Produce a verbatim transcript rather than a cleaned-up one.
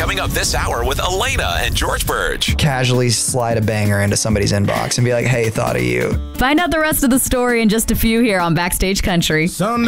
coming up this hour with Elena and George Birch. Casually slide a banger into somebody's inbox and be like, hey, thought of you. Find out the rest of the story in just a few here on Backstage Country. Sunday